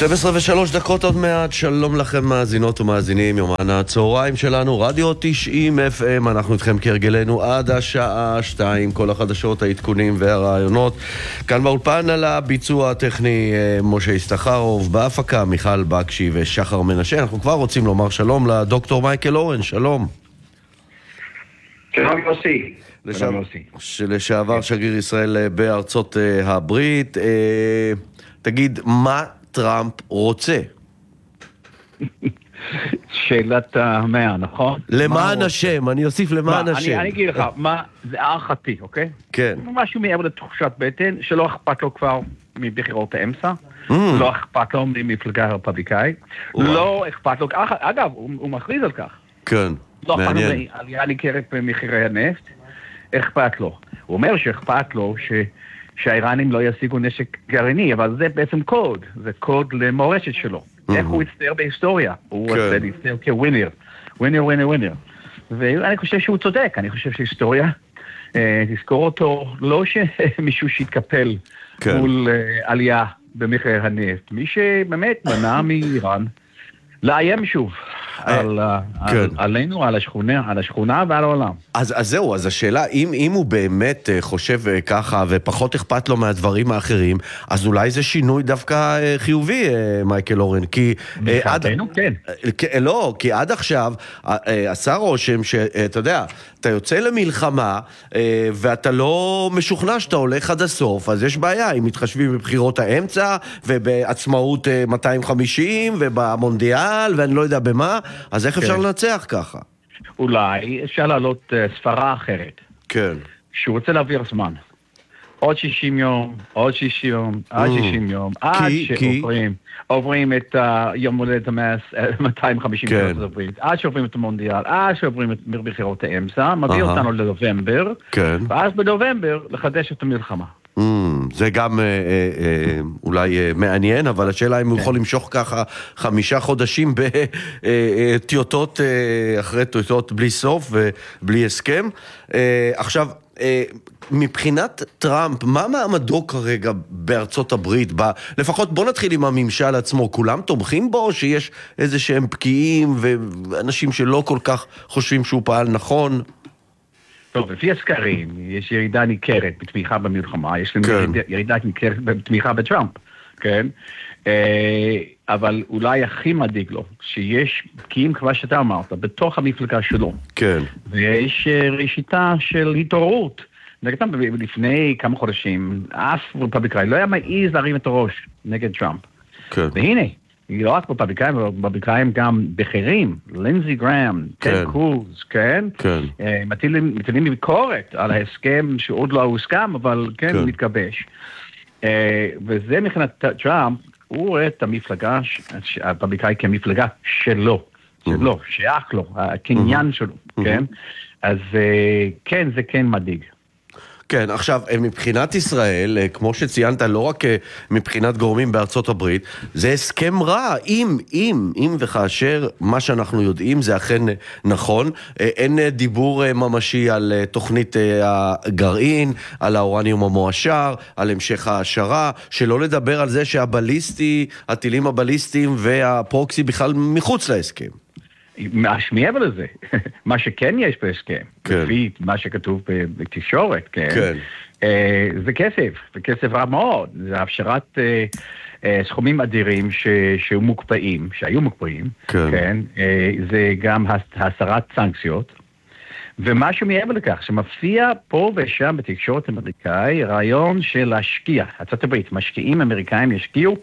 12:03 עוד מעט, שלום לכם מאזינות ומאזינים, יומן הצהריים שלנו, רדיו 90 FM, אנחנו איתכם כרגלנו עד השעה 2, כל החדשות, העדכונים והרעיונות. כאן באולפן על הביצוע הטכני משה ישתחרוב, בהפקה מיכל בקשי ושחר מנשה. אנחנו כבר רוצים לומר שלום לדוקטור מייקל אורן, שלום. שלום יוסי. לשעבר שגריר ישראל בארצות הברית. תגיד, מה טראמפ רוצה? שאלת המאה, נכון? למען השם, אני אוסיף למען השם. אני אגיד לך, מה זה הערכתי, אוקיי? כן. משהו מעבר לתחושת בטן, שלא אכפת לו כבר מבחירות האמצע, לא אכפת לו ממפלגה הרפובליקאית, לא אכפת לו, אגב, הוא מכריז על כך. כן, מעניין. עלייה ניכרת במחירי הנפט, אכפת לו. הוא אומר שאכפת לו שהאיראנים לא ישיגו נשק גרעיני, אבל זה בעצם קוד, זה קוד למורשת שלו. איך הוא יצטער בהיסטוריה? הוא יצטער כווינר, ווינר. ואני חושב שהוא צודק, אני חושב שהיסטוריה, תזכור אותו, לא שמישהו שיתקפל מול עלייה במחיר הנפט, מי שבאמת מנע מאיראן לאיים שוב. עלינו, על השכונה ועל העולם. אז זהו, אז השאלה, אם הוא באמת חושב ככה ופחות אכפת לו מהדברים האחרים, אז אולי זה שינוי דווקא חיובי, מייקל אורן, כי לא, כי עד עכשיו עשה רושם שאתה יודע, אתה יוצא למלחמה ואתה לא משוכנע שאתה הולך עד הסוף, אז יש בעיה, אם מתחשבים בבחירות האמצע ובעצמאות 250 ובמונדיאל ואני לא יודע במה, אז איך אפשר לנצח ככה? אולי אפשר לעלות ספרה אחרת. כן. שהוא רוצה להעביר זמן. עוד 60 יום, עוד 60 יום, עד 60 יום, עד שעוברים את יום הולדת המאה 250 בארצות הברית, עד שעוברים את המונדיאל, עד שעוברים את בחירות האמצע, מביא אותנו לנובמבר, ואז בנובמבר לחדש את המלחמה. זה גם אולי מעניין, אבל השאלה אם הוא יכול למשוך ככה 5 חודשים בטיוטות, אחרי טיוטות בלי סוף ובלי הסכם. עכשיו, מבחינת טראמפ, מה מעמדו כרגע בארצות הברית? לפחות בוא נתחיל עם הממשל עצמו, כולם תומכים בו, שיש איזה שהם פקיעים ואנשים שלא כל כך חושבים שהוא פעל נכון? טוב, לפי הסקרים, יש ירידה ניכרת בתמיכה במלחמה, יש לנו ירידה ניכרת בתמיכה בטראמפ, כן? אבל אולי הכי מדאיג לו, שיש פקיעים, כמו שאתה אמרת, בתוך המפלגה שלו. כן. ויש ראשיתה של התעוררות. לפני כמה חודשים, אף רפובליקאי לא היה מעז להרים את הראש נגד טראמפ. כן. והנה, לא רק רפובליקאים, אבל רפובליקאים גם בכירים, לינזי גראם, טד קרוז, כן? כן. מטילים ביקורת על ההסכם שעוד לא הוסכם, אבל כן, הוא מתגבש. וזה מבחינת טראמפ, הוא רואה את המפלגה, הרפובליקאי כמפלגה שלו, שייך לו, הקניין שלו, כן? אז כן, זה כן מדאיג. כן, עכשיו, מבחינת ישראל, כמו שציינת, לא רק מבחינת גורמים בארצות הברית, זה הסכם רע, אם וכאשר מה שאנחנו יודעים זה אכן נכון, אין דיבור ממשי על תוכנית הגרעין, על האורניום המועשר, על המשך העשרה, שלא לדבר על זה הטילים הבליסטיים והפרוקסי בכלל מחוץ להסכם. מעבר לזה, מה שכן יש בהסכם, לפי מה שכתוב בתקשורת, כן, זה כסף רב מאוד, זה הפשרת סכומים אדירים שהיו מוקפאים, כן, זה גם הסרת סנקציות, ומשהו מעבר לכך, שמופיע פה ושם בתקשורת אמריקאי, רעיון של להשקיע, ארצות הברית, משקיעים אמריקאים ישקיעו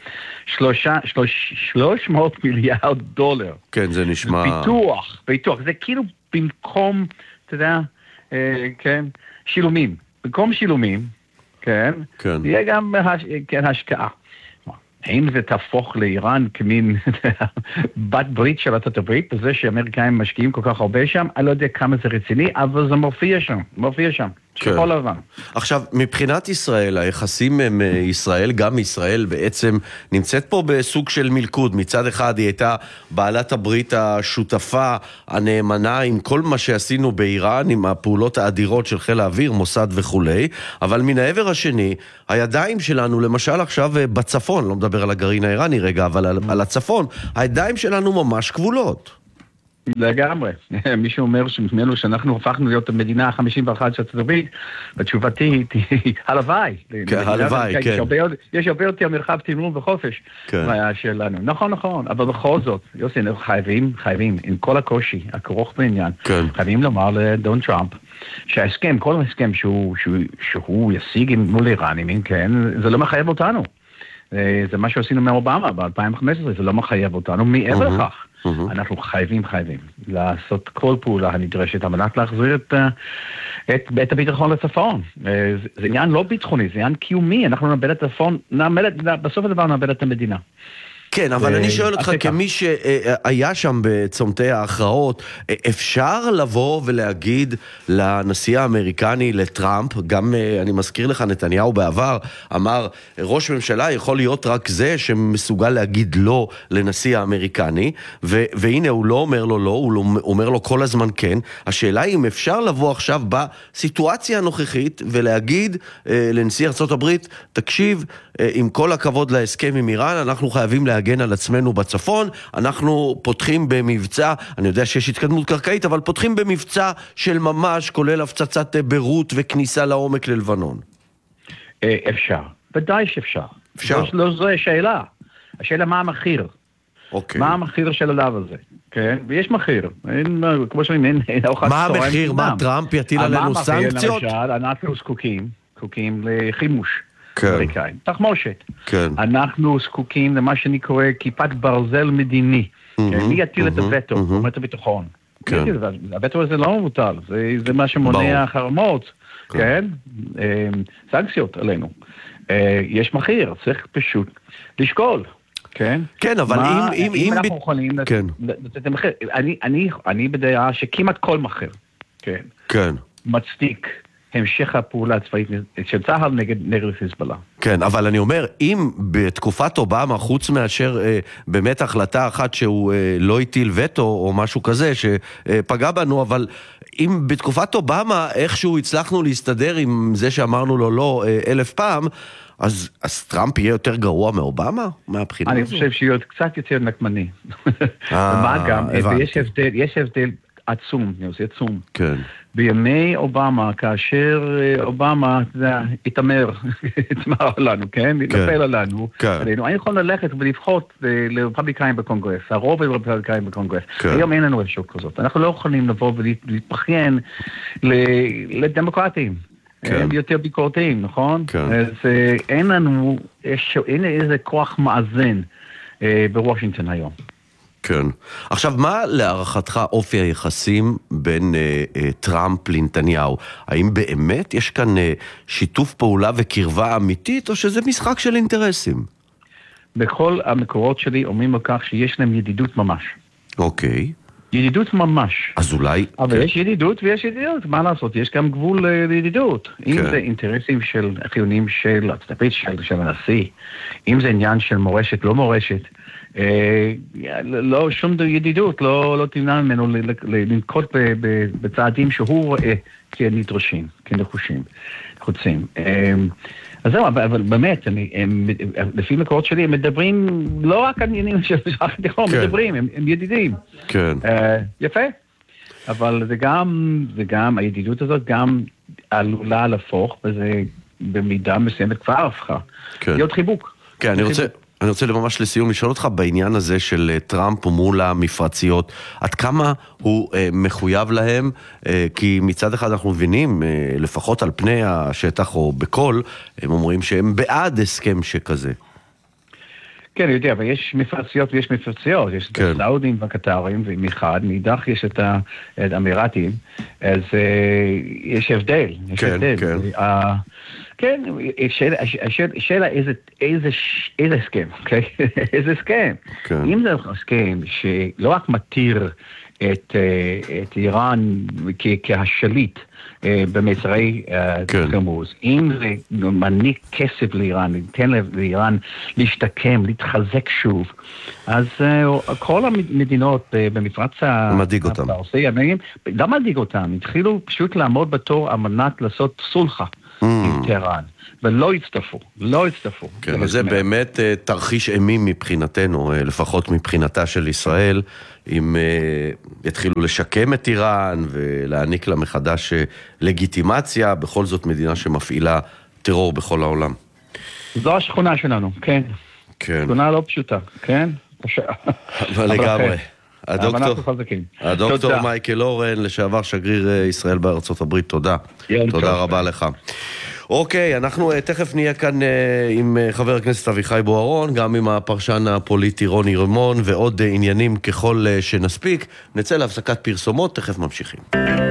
300 מיליארד דולר. כן, זה נשמע... פיתוח, זה כאילו במקום, אתה יודע, כן, שילומים. במקום שילומים, כן, יהיה גם השקעה. האם זה תהפוך לאיראן כמין בת ברית של ארצות הברית, בזה שאמריקאים משקיעים כל כך הרבה שם, אני לא יודע כמה זה רציני, אבל זה מופיע שם. שכל לבן. עכשיו, מבחינת ישראל, היחסים עם ישראל, גם ישראל בעצם נמצאת פה בסוג של מלכוד. מצד אחד היא הייתה בעלת הברית השותפה, הנאמנה עם כל מה שעשינו באיראן, עם הפעולות האדירות של חיל האוויר, מוסד וכו'. אבל מן העבר השני, הידיים שלנו, למשל עכשיו בצפון, לא מדבר נדבר על הגרעין האיראני רגע, אבל על הצפון, הידיים שלנו ממש כבולות. לגמרי. מישהו אומר שממנו שאנחנו הפכנו להיות המדינה ה-51 של ארצות הברית, בתשובתי היא הלוואי. הלוואי, כן. יש הרבה יותר מרחב תמרון וחופש שלנו. נכון, אבל בכל זאת, יוסי, אנחנו חייבים, עם כל הקושי, הכרוך בעניין, חייבים לומר לדון טראמפ, שההסכם, כל הסכם שהוא ישיג מול איראנים, כן, זה לא מחייב אותנו. זה מה שעשינו מאובמה ב-2015, זה לא מחייב אותנו מעבר לכך. אנחנו חייבים לעשות כל פעולה הנדרשת על מנת להחזיר את הביטחון לצפון. זה עניין לא ביטחוני, זה עניין קיומי, אנחנו נאבד את הצפון, בסוף הדבר נאבד את המדינה. כן, אבל אני שואל אותך, כמי שהיה שם בצומתי ההכרעות, אפשר לבוא ולהגיד לנשיא האמריקני, לטראמפ, גם אני מזכיר לך, נתניהו בעבר אמר, ראש ממשלה יכול להיות רק זה שמסוגל להגיד לא לנשיא האמריקני, והנה הוא לא אומר לו לא, הוא אומר לו כל הזמן כן. השאלה היא אם אפשר לבוא עכשיו בסיטואציה הנוכחית ולהגיד לנשיא ארצות הברית, תקשיב, עם כל הכבוד להסכם עם איראן, אנחנו חייבים להגן על עצמנו בצפון, אנחנו פותחים במבצע, אני יודע שיש התקדמות קרקעית, אבל פותחים במבצע של ממש, כולל הפצצת ביירות וכניסה לעומק ללבנון. אפשר, ודאי שאפשר. אפשר. לא זו השאלה. השאלה מה המחיר. אוקיי. מה המחיר של הלאו הזה? כן? ויש מחיר. כמו שאומרים, אין ארוחת מה המחיר? מה טראמפ יטיל עלינו סנקציות? אנחנו זקוקים לחימוש. אמריקאים, תחמושת. כן. אנחנו זקוקים למה שאני קורא כיפת ברזל מדיני. מי יטיל את הווטו? אומרת הביטחון. הווטו הזה לא מבוטל, זה מה שמונע חרמות, כן? סנקציות עלינו. יש מחיר, צריך פשוט לשקול. כן? כן, אבל אם אנחנו יכולים לתת מחיר. אני בדעה שכמעט כל מחיר, כן, מצדיק המשך הפעולה הצבאית של צה"ל נגד חיזבאללה. כן, אבל אני אומר, אם בתקופת אובמה, חוץ מאשר באמת החלטה אחת שהוא לא הטיל וטו או משהו כזה שפגע בנו, אבל אם בתקופת אובמה איכשהו הצלחנו להסתדר עם זה שאמרנו לו לא 1000 פעם, אז טראמפ יהיה יותר גרוע מאובמה? מהבחינה הזו? אני חושב שיהיה קצת יותר נקמני. ומה גם, יש הבדל עצום, עצום. כן. בימי אובמה, כאשר אובמה התאמר לנו, כן? התנפל עלינו. אני יכול ללכת ולבחור לרפובליקאים בקונגרס, הרוב לרפובליקאים בקונגרס. היום אין לנו אפשרות כזאת. אנחנו לא יכולים לבוא ולהתבכיין לדמוקרטים. הם יותר ביקורתיים, נכון? אז אין לנו, אין איזה כוח מאזן בוושינגטון היום. כן. עכשיו, מה להערכתך אופי היחסים בין טראמפ לנתניהו? האם באמת יש כאן שיתוף פעולה וקרבה אמיתית, או שזה משחק של אינטרסים? בכל המקורות שלי אומרים על כך שיש להם ידידות ממש. אוקיי. ידידות ממש. אז אולי... אבל יש ידידות ויש ידידות, מה לעשות? יש גם גבול לידידות. אם זה אינטרסים של חיוניים של הנשיא, אם זה עניין של מורשת, לא מורשת, לא שום ידידות, לא תמנע ממנו לנקוט בצעדים שהוא רואה כנדרשים, כנחוצים. אז זהו, אבל באמת, לפי מקורות שלי, הם מדברים לא רק על עניינים של מזרח התיכון, מדברים, הם ידידים. כן. יפה. אבל זה גם, הידידות הזאת גם עלולה להפוך, וזה במידה מסוימת כבר הפכה. להיות חיבוק. כן, אני רוצה ממש לסיום לשאול אותך בעניין הזה של טראמפ ומול המפרציות, עד כמה הוא מחויב להם, כי מצד אחד אנחנו מבינים, לפחות על פני השטח או בכל, הם אומרים שהם בעד הסכם שכזה. כן, אני יודע, אבל יש מפרציות ויש מפרציות, יש את הסעודים והקטרים, ומחד, מאידך יש את האמירתים, אז יש הבדל. כן, שאלה איזה הסכם, אוקיי? איזה הסכם. אם זה הסכם שלא רק מתיר את איראן כהשליט במצרי תמוז, אם זה מעניק כסף לאיראן, ניתן לאיראן להשתקם, להתחזק שוב, אז כל המדינות במפרץ הפרסי, לא מדאיג אותם, התחילו פשוט לעמוד בתור על מנת לעשות סולחה. עם טהרן, ולא הצטרפו, לא הצטרפו. כן, וזה באמת תרחיש אימים מבחינתנו, לפחות מבחינתה של ישראל, אם יתחילו לשקם את איראן ולהעניק לה מחדש לגיטימציה, בכל זאת מדינה שמפעילה טרור בכל העולם. זו השכונה שלנו, כן. כן. שכונה לא פשוטה, כן? אבל לגמרי. הדוקטור תודה. מייקל אורן, לשעבר שגריר ישראל בארצות הברית, תודה. תודה רבה לך. אוקיי, אנחנו תכף נהיה כאן עם חבר הכנסת אביחי בוארון, גם עם הפרשן הפוליטי רוני רימון, ועוד עניינים ככל שנספיק. נצא להפסקת פרסומות, תכף ממשיכים.